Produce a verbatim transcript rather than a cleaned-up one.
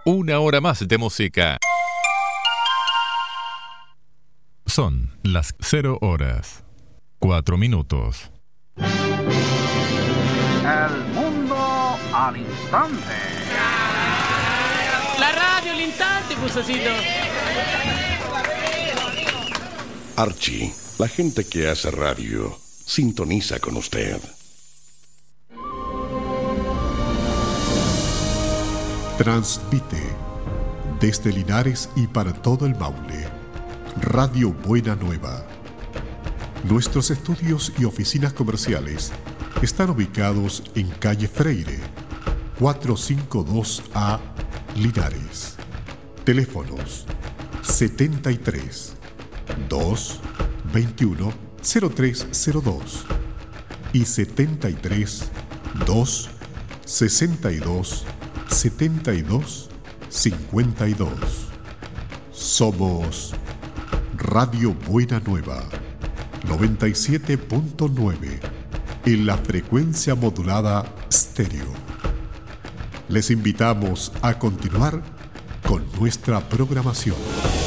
Una hora más de música. Son las cero horas, cuatro minutos. El mundo al instante. La radio al instante, Pusacito. Archie, la gente que hace radio, sintoniza con usted. Transmite desde Linares y para todo el Maule, Radio Buena Nueva. Nuestros estudios y oficinas comerciales están ubicados en calle Freire, cuatrocientos cincuenta y dos A, Linares. Teléfonos setenta y tres, dos, veintiuno, cero tres cero dos y setenta y tres, dos, sesenta y dos, setenta y dos, cincuenta y dos. Somos Radio Buena Nueva, noventa y siete punto nueve en la frecuencia modulada estéreo. Les invitamos a continuar con nuestra programación.